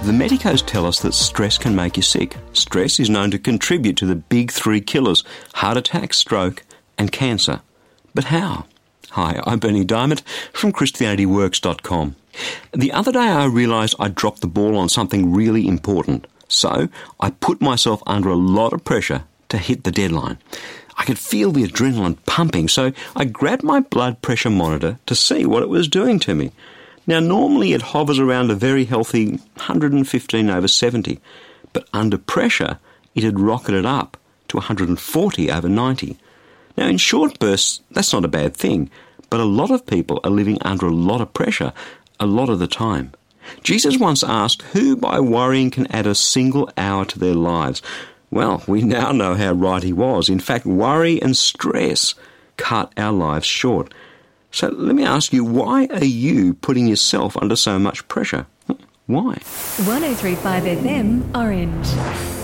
The medicos tell us that stress can make you sick. Stress is known to contribute to the big three killers: heart attack, stroke and cancer. But how? Hi, I'm Bernie Diamond from ChristianityWorks.com. The other day I realised I dropped the ball on something really important. So I put myself under a lot of pressure to hit the deadline. I could feel the adrenaline pumping, so I grabbed my blood pressure monitor to see what it was doing to me. Now, normally it hovers around a very healthy 115/70, but under pressure it had rocketed up to 140/90. Now, in short bursts, that's not a bad thing, but a lot of people are living under a lot of pressure a lot of the time. Jesus once asked who by worrying can add a single hour to their lives. Well, we now know how right he was. In fact, worry and stress cut our lives short. So let me ask you, why are you putting yourself under so much pressure? Why? 103.5 FM Orange.